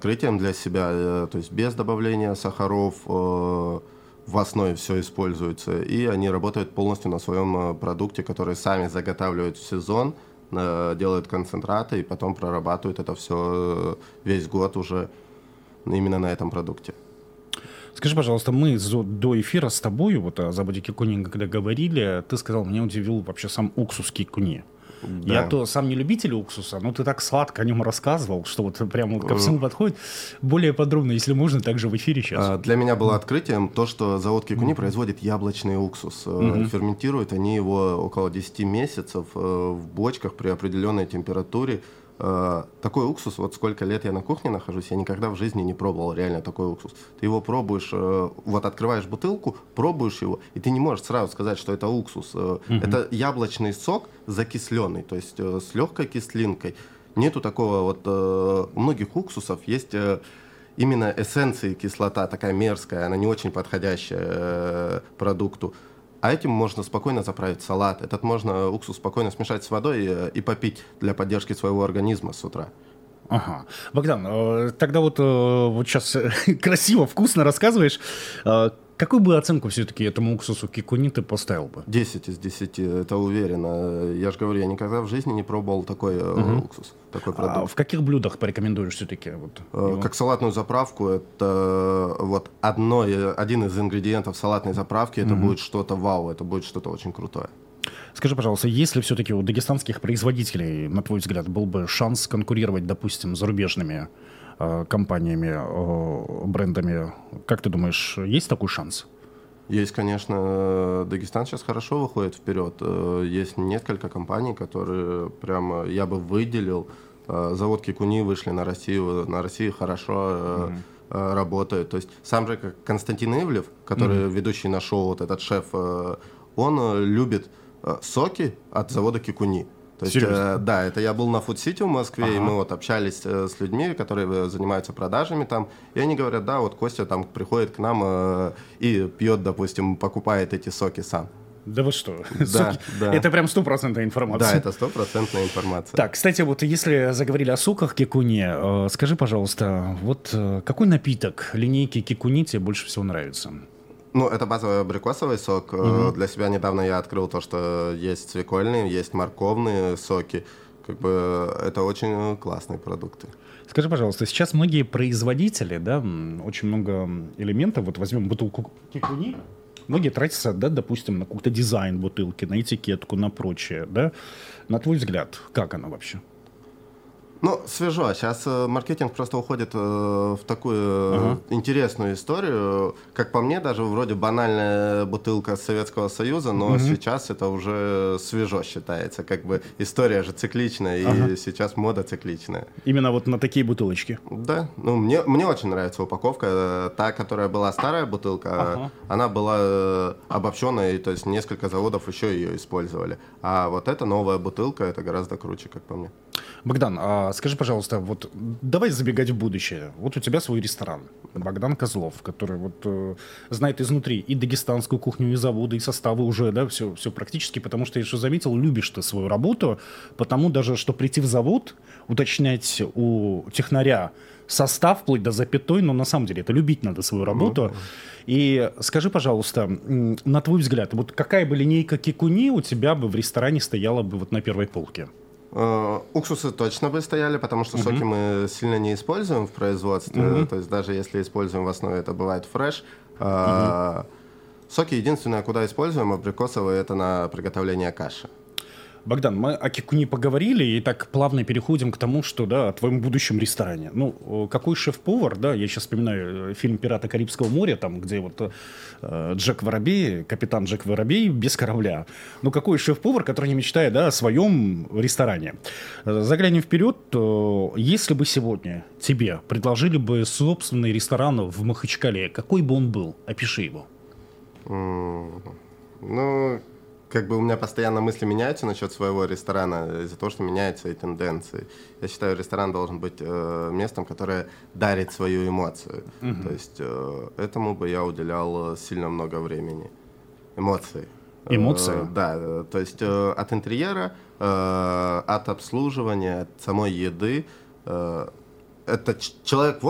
открытием для себя, то есть без добавления сахаров, в основе все используется, и они работают полностью на своем продукте, который сами заготавливают в сезон, делают концентраты и потом прорабатывают это все весь год уже именно на этом продукте. Скажи, пожалуйста, мы до эфира с тобой вот о заводе Кикуни, когда говорили, ты сказал, меня удивил вообще сам уксус Кикуни. Да. Я то сам не любитель уксуса, но ты так сладко о нем рассказывал, что вот прямо вот ко всему подходит. Более подробно, если можно, также в эфире сейчас. Для меня было открытием то, что завод Кикуни производит яблочный уксус. Ферментируют они его около 10 месяцев в бочках при определенной температуре. Такой уксус, вот сколько лет я на кухне нахожусь, я никогда в жизни не пробовал реально такой уксус. Ты его пробуешь, вот открываешь бутылку, пробуешь его, и ты не можешь сразу сказать, что это уксус. Это яблочный сок закисленный, то есть с легкой кислинкой. Нету такого вот, у многих уксусов есть именно эссенции кислота, такая мерзкая, она не очень подходящая продукту. А этим можно спокойно заправить салат. Этот можно уксус спокойно смешать с водой и попить для поддержки своего организма с утра. Ага. Богдан, тогда вот сейчас красиво, вкусно рассказываешь. Какую бы оценку все-таки этому уксусу Кикуни ты поставил бы? 10 из 10, это уверенно. Я же говорю, я никогда в жизни не пробовал такой уксус, такой продукт. А в каких блюдах порекомендуешь все-таки? Вот, как салатную заправку, это вот один из ингредиентов салатной заправки, это будет что-то вау, это будет что-то очень крутое. Скажи, пожалуйста, если все-таки у дагестанских производителей, на твой взгляд, был бы шанс конкурировать, допустим, с зарубежными компаниями, брендами, как ты думаешь, есть такой шанс? Есть, конечно. Дагестан сейчас хорошо выходит вперед. Есть несколько компаний, которые прямо я бы выделил. Завод Кикуни вышли на Россию. На России хорошо работают. То есть сам же Константин Ивлев, который ведущий на шоу, вот этот шеф, он любит соки от завода Кикуни. То есть, да, это я был на Food City в Москве, и мы вот общались с людьми, которые занимаются продажами там, и они говорят, да, вот Костя там приходит к нам и пьет, допустим, покупает эти соки сам. Да вы что? Да, да. Это прям стопроцентная информация. Да, это стопроцентная информация. Так, кстати, вот если заговорили о соках Кикуни, скажи, пожалуйста, вот какой напиток линейки Кикуни тебе больше всего нравится? Ну, это базовый абрикосовый сок. Для себя недавно я открыл то, что есть свекольные, есть морковные соки. Как бы это очень классные продукты. Скажи, пожалуйста, сейчас многие производители, да, очень много элементов, вот возьмем бутылку Кикуни, многие тратятся, да, допустим, на какой-то дизайн бутылки, на этикетку, на прочее, да. На твой взгляд, как она вообще? Ну, свежо. Сейчас маркетинг просто уходит в такую интересную историю. Как по мне, даже вроде банальная бутылка Советского Союза, но сейчас это уже свежо считается. Как бы история же цикличная, и сейчас мода цикличная. Именно вот на такие бутылочки? Да. Ну, мне очень нравится упаковка. Та, которая была старая бутылка, она была обобщенная, то есть несколько заводов еще ее использовали. А вот эта новая бутылка, это гораздо круче, как по мне. Богдан, скажи, пожалуйста, вот давай забегать в будущее. Вот у тебя свой ресторан, Богдан Козлов, который вот знает изнутри и дагестанскую кухню, и заводы, и составы уже, да, все практически, потому что я еще заметил, любишь ты свою работу, потому даже, что прийти в завод, уточнять у технаря состав, вплоть до запятой, но на самом деле это любить надо свою работу. И скажи, пожалуйста, на твой взгляд, вот какая бы линейка Кикуни у тебя бы в ресторане стояла бы вот на первой полке? Уксусы точно бы стояли, потому что соки мы сильно не используем в производстве. То есть даже если используем в основе, это бывает фреш. Соки единственное, куда используем, абрикосовые, это на приготовление каши. Богдан, мы о Кикуни поговорили, и так плавно переходим к тому, что, да, о твоем будущем ресторане. Ну, какой шеф-повар, да, я сейчас вспоминаю фильм «Пираты Карибского моря», там, где вот Джек Воробей, капитан Джек Воробей без корабля. Ну, какой шеф-повар, который не мечтает, да, о своем ресторане? Заглянем вперед, если бы сегодня тебе предложили бы собственный ресторан в Махачкале, какой бы он был? Опиши его. Ну... Как бы у меня постоянно мысли меняются насчет своего ресторана из-за того, что меняются и тенденции. Я считаю, ресторан должен быть местом, которое дарит свою эмоцию. То есть этому бы я уделял сильно много времени. Эмоции. Эмоции? Да, то есть от интерьера, от обслуживания, от самой еды. Это человек